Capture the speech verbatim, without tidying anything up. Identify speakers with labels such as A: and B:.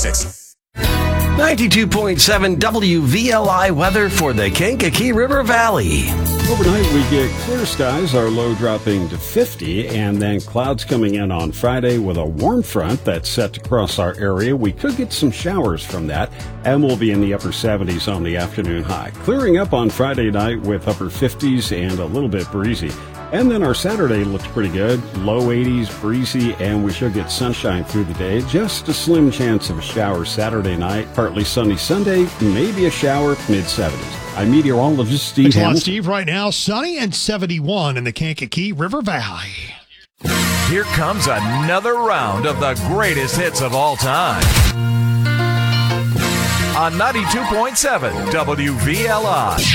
A: thirty-six.
B: ninety-two point seven W V L I weather for the Kankakee River Valley.
C: Overnight, we get clear skies, our low dropping to fifty, and then clouds coming in on Friday with a warm front that's set to cross our area. We could get some showers from that, and we'll be in the upper seventies on the afternoon high. Clearing up on Friday night with upper fifties and a little bit breezy. And then our Saturday looks pretty good. Low eighties, breezy, and we should get sunshine through the day. Just a slim chance of a shower Saturday night. Partly sunny Sunday, maybe a shower mid seventies. I'm meteorologist Steve
D: Thanks a lot,
C: Hamilton.
D: Steve. Right now, sunny and seventy-one in the Kankakee River Valley.
A: Here comes another round of the greatest hits of all time. On ninety-two point seven W V L I.